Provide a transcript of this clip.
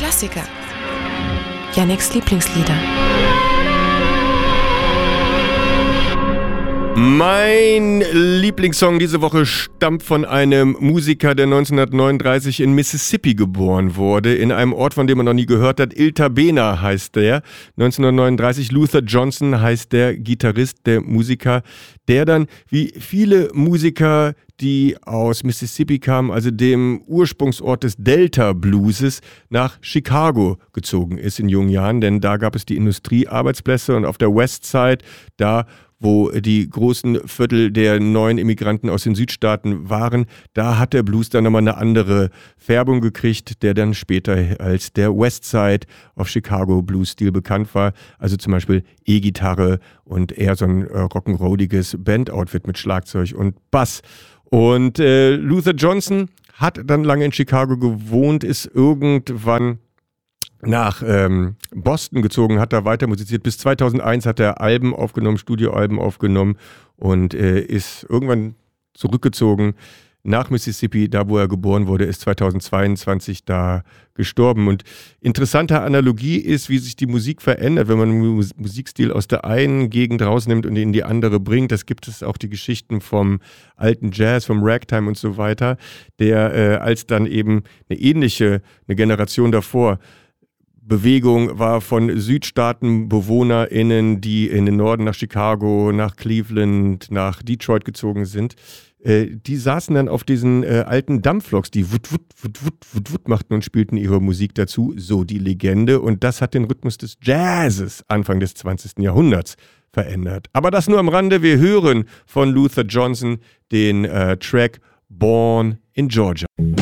Klassiker. Yannicks Lieblingslieder. Mein Lieblingssong diese Woche stammt von einem Musiker, der 1939 in Mississippi geboren wurde, in einem Ort, von dem man noch nie gehört hat. Iltabena heißt der. 1939, Luther Johnson heißt der Gitarrist, der Musiker, der dann wie viele Musiker, die aus Mississippi kamen, also dem Ursprungsort des Delta Blueses, nach Chicago gezogen ist in jungen Jahren, denn da gab es die Industriearbeitsplätze und auf der Westside, da wo die großen Viertel der neuen Immigranten aus den Südstaaten waren, da hat der Blues dann nochmal eine andere Färbung gekriegt, der dann später als der Westside of Chicago Blues-Stil bekannt war. Also zum Beispiel E-Gitarre und eher so ein rock'n'rolliges Band-Outfit mit Schlagzeug und Bass. Und Luther Johnson hat dann lange in Chicago gewohnt, ist irgendwann nach Boston gezogen, hat da weiter musiziert. Bis 2001 hat er Alben aufgenommen, Studioalben aufgenommen und ist irgendwann zurückgezogen nach Mississippi, da wo er geboren wurde, ist 2022 da gestorben. Und interessante Analogie ist, wie sich die Musik verändert, wenn man einen Musikstil aus der einen Gegend rausnimmt und ihn in die andere bringt. Das gibt es auch die Geschichten vom alten Jazz, vom Ragtime und so weiter, der als dann eben eine Generation davor, Bewegung war von SüdstaatenbewohnerInnen, die in den Norden nach Chicago, nach Cleveland, nach Detroit gezogen sind. Die saßen dann auf diesen alten Dampfloks, die wut, wut, wut, wut, wut, wut machten und spielten ihre Musik dazu, so die Legende. Und das hat den Rhythmus des Jazzes Anfang des 20. Jahrhunderts verändert. Aber das nur am Rande. Wir hören von Luther Johnson den Track Born in Georgia.